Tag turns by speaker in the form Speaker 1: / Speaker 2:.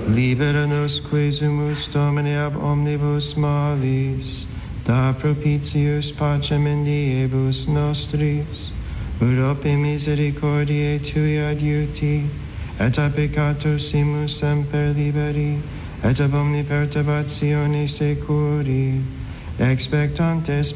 Speaker 1: Libera nos quesumus Domine ab omnibus malis, da propitius pacem in diebus nostris, urope misericordiae tui adiuti, et a peccatossimus semper liberi, et ab omni perturbatione securi, expectantes